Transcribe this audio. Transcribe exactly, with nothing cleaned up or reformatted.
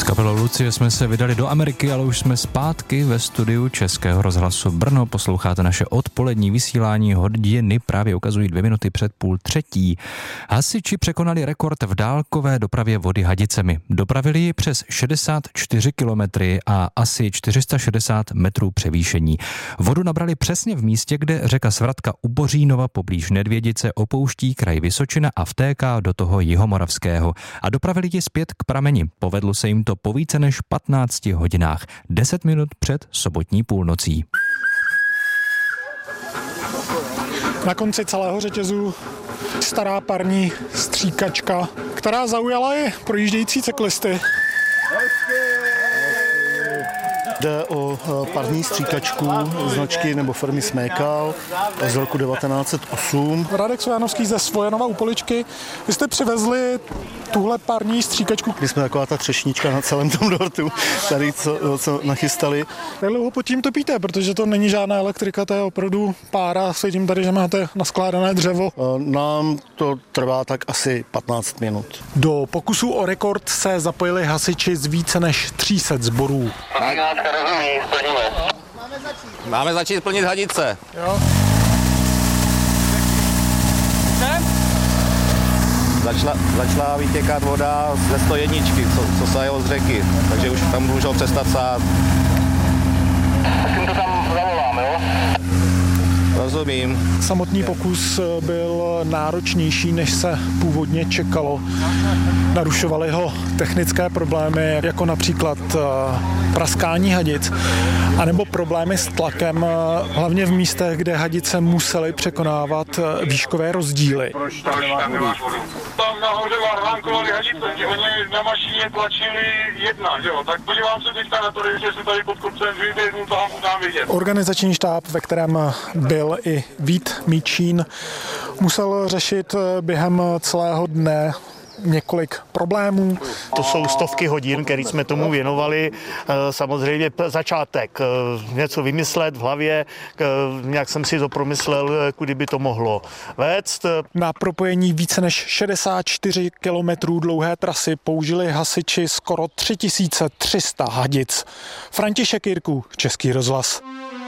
S kapelou Lucie jsme se vydali do Ameriky, ale už jsme zpátky ve studiu Českého rozhlasu Brno. Posloucháte naše odpolední vysílání, hodiny právě ukazují dvě minuty před půl třetí. Hasiči překonali rekord v dálkové dopravě vody Hadicemi. Dopravili ji přes šedesát čtyři kilometrů a asi čtyři sta šedesát metrů převýšení. Vodu nabrali přesně v místě, kde řeka Svratka u Bořínova poblíž Nedvědice opouští kraj Vysočina a vtéká do toho Jihomoravského. A dopravili ji zpět k prameni. Povedlo se jim to po více než patnácti hodinách, deset minut před sobotní půlnocí. Na konci celého řetězu stará parní stříkačka, která zaujala i projíždějící cyklisty. Jde o parní stříkačku značky nebo firmy Smekal z roku devatenáct set osm. Radek Sojanovský ze Svojenova u Poličky. Vy jste přivezli tuhle parní stříkačku. My jsme taková ta třešnička na celém tom dortu, tady co, co nachystali. Jak dlouho pod tím topíte, protože to není žádná elektrika, to je opravdu pára. Svědím tady, že máte naskládané dřevo. Nám to trvá tak asi patnáct minut. Do pokusu o rekord se zapojili hasiči z více než tří set sborů. Máme začít plnit Hadice. Jo. Začala, začala vytěkat voda ze sto jedna, co, co sajelo z řeky, takže už tam můžou přestat sát. Tak jim to tam zavolám, jo? Rozumím. Samotný pokus byl náročnější, než se původně čekalo. Narušovaly ho technické problémy, jako například praskání hadic, anebo problémy s tlakem, hlavně v místech, kde hadice musely překonávat výškové rozdíly. Proč tam nemáš vody? Tam nahoře vánkovali hadice, že oni na mašině tlačili jedna, jo? Tak podívám se teďka na to, že se tady pod kopcem vyběhnu, tam dám vidět. Organizační štáb, ve kterém byl i Vít Míčín, musel řešit během celého dne několik problémů. To jsou stovky hodin, které jsme tomu věnovali. Samozřejmě začátek, něco vymyslet v hlavě, nějak jsem si to promyslel, kudy by to mohlo vést. Na propojení více než šedesát čtyři kilometrů dlouhé trasy použili hasiči skoro tři tisíce tři sta hadic. František Jirků, Český rozhlas.